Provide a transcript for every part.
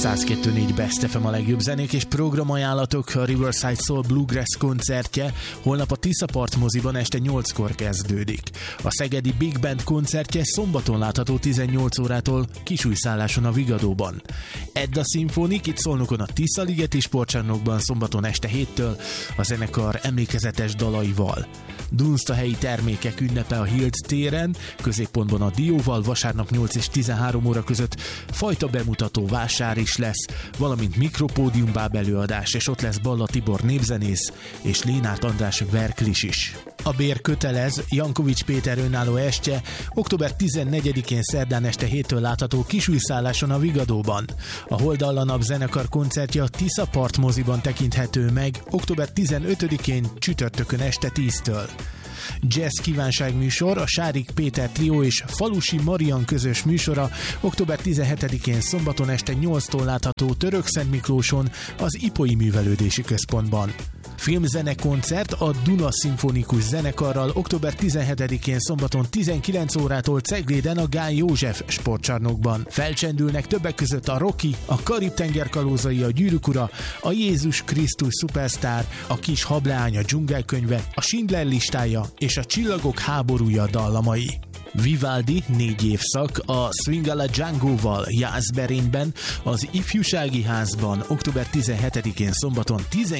102.4 Best FM a legjobb zenék és programajánlatok. A Riverside Soul Bluegrass koncertje holnap a Tiszapart moziban este 8-kor kezdődik. A szegedi Big Band koncertje szombaton látható 18 órától Kisújszálláson a Vigadóban. Edda Szimfonik itt Szolnokon a Tiszaligeti sportcsarnokban szombaton este 7-től a zenekar emlékezetes dalaival. Dunsztahelyi termékek ünnepe a Hilt téren, középpontban a Dióval vasárnap 8 és 13 óra között fajta bemutató vásár is lesz, valamint mikropódiumbáb előadás, és ott lesz Balla Tibor népzenész és Lénárt András verklis is. A bér kötelez, Jankovics Péter önálló estje október 14-én szerdán este 7-től látható Kisújszálláson a Vigadóban. A Holdallanap zenekar koncertje a Tiszapart moziban tekinthető meg október 15-én csütörtökön este 10-től. Jazz kívánságműsor, a Sárik Péter trió és Falusi Marian közös műsora október 17-én szombaton este 8-tól látható Törökszentmiklóson az Ipoi Művelődési Központban. Filmzenekoncert a Duna Szimfonikus Zenekarral október 17-én szombaton 19 órától Cegléden a Gál József sportcsarnokban. Felcsendülnek többek között a Rocky, a Karib-tenger kalózai, a Gyűrűk ura, a Jézus Krisztus Superstar, a Kis hableány, a Dzsungelkönyve, a Schindler listája és a Csillagok háborúja dallamai. Vivaldi 4 évszak a Swing alla Django-val Jászberényben, az Ifjúsági Házban október 17-én szombaton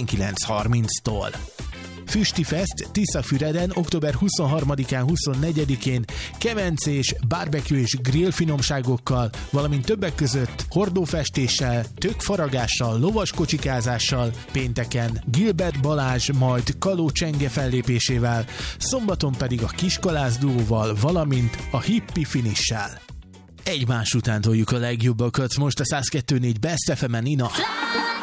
19:30-tól. Füstifest Tiszafüreden október 23-án, 24-én kemencés, barbecue és grill finomságokkal, valamint többek között hordófestéssel, tökfaragással, lovaskocsikázással, pénteken Gilbert Balázs, majd Kaló Csenge fellépésével, szombaton pedig a Kiskalász duóval, valamint a Hippi finissel. Egymás után toljuk a legjobbakat, most a 102.4 Best FM-en Nina.